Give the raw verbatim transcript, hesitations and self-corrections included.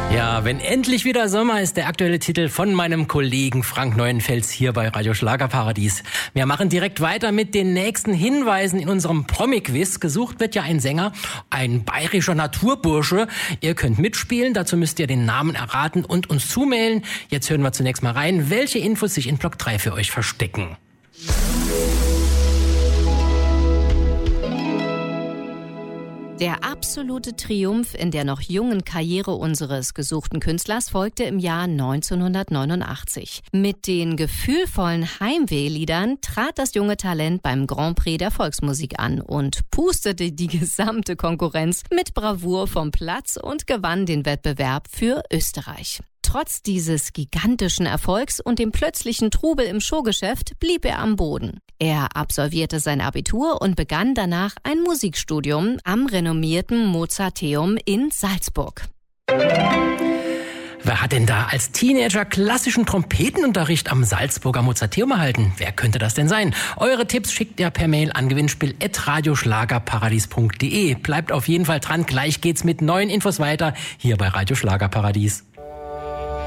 Ja, wenn endlich wieder Sommer ist, der aktuelle Titel von meinem Kollegen Frank Neuenfels hier bei Radio Schlagerparadies. Wir machen direkt weiter mit den nächsten Hinweisen in unserem Promi-Quiz. Gesucht wird ja ein Sänger, ein bayerischer Naturbursche. Ihr könnt mitspielen, dazu müsst ihr den Namen erraten und uns zumailen. Jetzt hören wir zunächst mal rein, welche Infos sich in Block drei für euch verstecken. Der absolute Triumph in der noch jungen Karriere unseres gesuchten Künstlers folgte im Jahr neunzehnhundertneunundachtzig. Mit den gefühlvollen Heimwehliedern trat das junge Talent beim Grand Prix der Volksmusik an und pustete die gesamte Konkurrenz mit Bravour vom Platz und gewann den Wettbewerb für Österreich. Trotz dieses gigantischen Erfolgs und dem plötzlichen Trubel im Showgeschäft blieb er am Boden. Er absolvierte sein Abitur und begann danach ein Musikstudium am renommierten Mozarteum in Salzburg. Wer hat denn da als Teenager klassischen Trompetenunterricht am Salzburger Mozarteum erhalten? Wer könnte das denn sein? Eure Tipps schickt ihr per Mail an gewinnspiel at radioschlagerparadies punkt de. Bleibt auf jeden Fall dran, gleich geht's mit neuen Infos weiter hier bei Radio Schlagerparadies.